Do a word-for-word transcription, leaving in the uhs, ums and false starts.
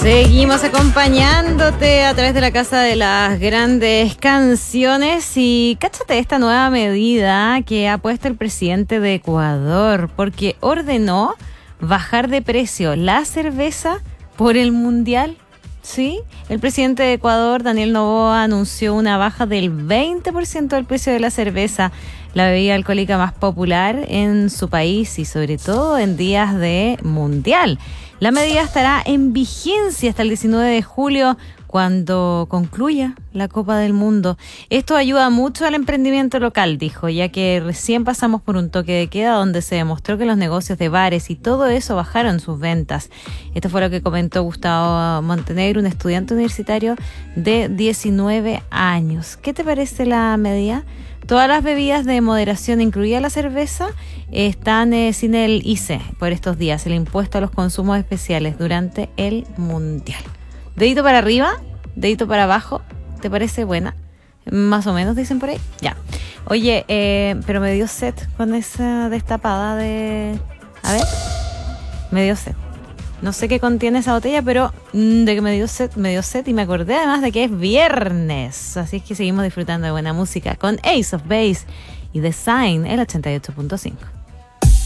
Seguimos acompañándote a través de la Casa de las Grandes Canciones y cáchate esta nueva medida que ha puesto el presidente de Ecuador porque ordenó bajar de precio la cerveza por el Mundial. Sí, el presidente de Ecuador, Daniel Noboa, anunció una baja del veinte por ciento del precio de la cerveza, la bebida alcohólica más popular en su país y sobre todo en días de Mundial. La medida estará en vigencia hasta el diecinueve de julio, cuando concluya la Copa del Mundo. Esto ayuda mucho al emprendimiento local, dijo, ya que recién pasamos por un toque de queda donde se demostró que los negocios de bares y todo eso bajaron sus ventas. Esto fue lo que comentó Gustavo Montenegro, un estudiante universitario de diecinueve años. ¿Qué te parece la medida? Todas las bebidas de moderación, incluida la cerveza, están eh, sin el I C E por estos días, el impuesto a los consumos especiales durante el Mundial. Dedito para arriba, dedito para abajo, ¿te parece buena? Más o menos dicen por ahí. Ya. Oye, eh, pero me dio sed con esa destapada de... A ver, me dio sed. No sé qué contiene esa botella, pero mmm, de que me dio sed, me dio sed y me acordé además de que es viernes. Así es que seguimos disfrutando de buena música con Ace of Base y The Sign, el ochenta y ocho punto cinco.